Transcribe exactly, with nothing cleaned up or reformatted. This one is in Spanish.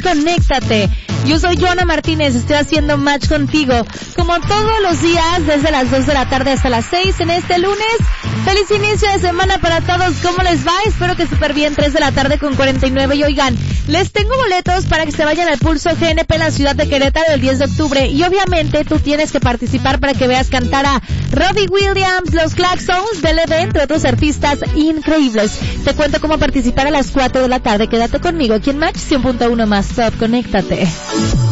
Conéctate. Yo soy Joana Martínez, estoy haciendo match contigo, como todos los días, desde las dos de la tarde hasta las seis en este lunes. Feliz inicio de semana para todos, ¿cómo les va? Espero que súper bien, tres de la tarde con cuarenta y nueve. Y oigan, les tengo boletos para que se vayan al Pulso G N P en la ciudad de Querétaro el diez de octubre. Y obviamente tú tienes que participar para que veas cantar a Robbie Williams, los Claxons, B L D, entre otros artistas increíbles. Te cuento cómo participar a las cuatro de la tarde. Quédate conmigo aquí en Match cien punto uno más Top. Conéctate.